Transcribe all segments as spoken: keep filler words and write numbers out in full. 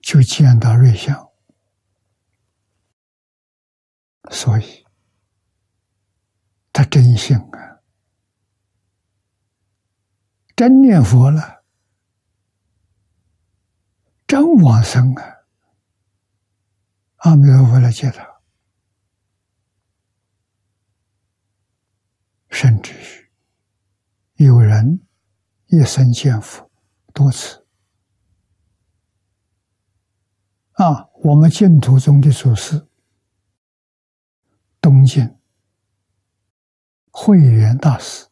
就见到瑞相，所以他真信啊，真念佛了，真往生啊！阿弥陀佛来接他，甚至于有人一生见佛多次啊！我们净土中的祖师，东晋慧远大师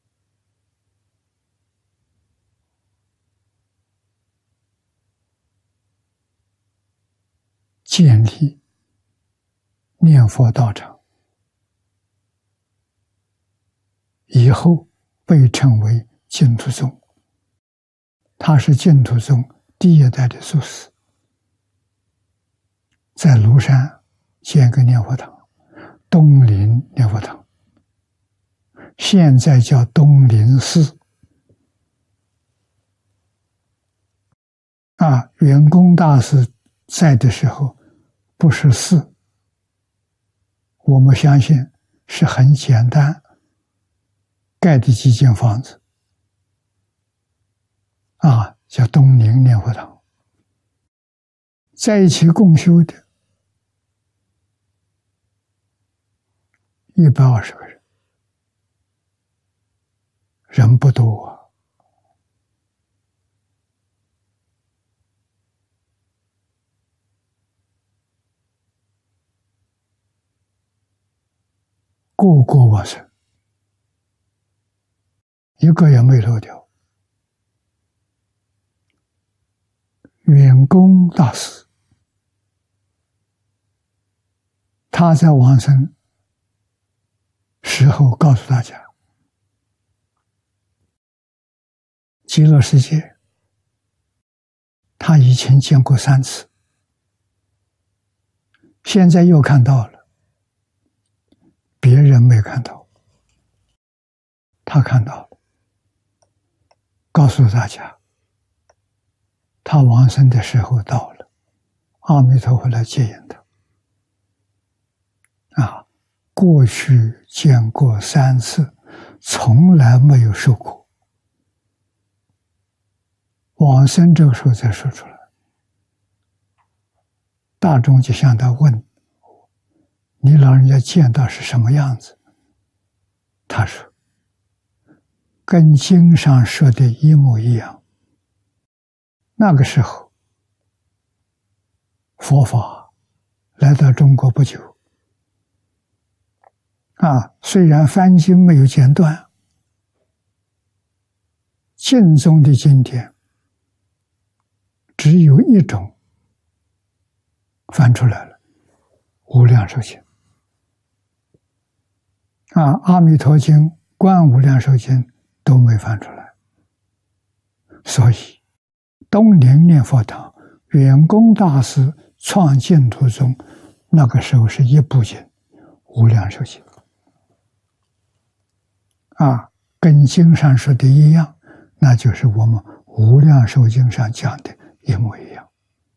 建立念佛道场，以后被称为净土宗。他是净土宗第一代的祖师，在庐山建个念佛堂，东林念佛堂，现在叫东林寺。啊，圆工大师在的时候不是寺，我们相信是很简单盖的几间房子，啊，叫东林念佛堂，在一起共修的一百二十个人，人不多啊。个个往生，一个也没漏掉。圆工大师，他在往生时候告诉大家，极乐世界他以前见过三次，现在又看到了，别人没看到，他看到了，告诉大家，他往生的时候到了，阿弥陀佛来接引他。啊，过去见过三次，从来没有说过，往生这个时候才说出来。大众就向他问，你老人家见到是什么样子？他说，跟经上说的一模一样。那个时候，佛法来到中国不久，啊，虽然翻经没有间断，经中的经典只有一种翻出来了，无量寿经。啊，阿弥陀经、观无量寿经都没翻出来，所以东林念佛堂圆工大师创净土宗，那个时候是一部经，无量寿经。啊，跟经上说的一样，那就是我们无量寿经上讲的一模一样。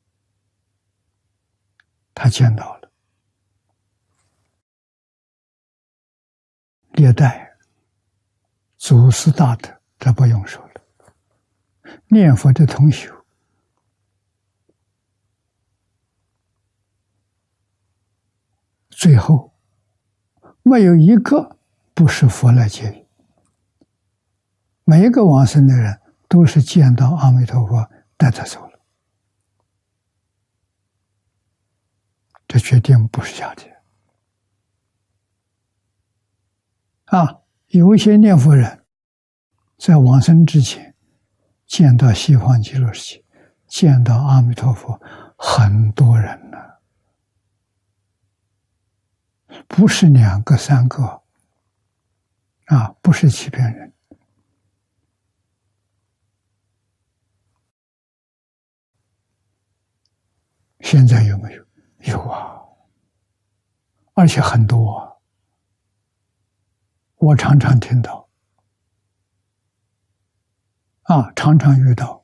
他见到了。历代祖师大德，这不用说了。念佛的同修，最后没有一个不是佛来接引，每一个往生的人都是见到阿弥陀佛带他走了，这决定不是假的。啊，有一些念佛人在往生之前见到西方极乐世界，见到阿弥陀佛，很多人呢，不是两个三个，啊，不是欺骗人。现在有没有？有啊，而且很多啊。我常常听到，啊，常常遇到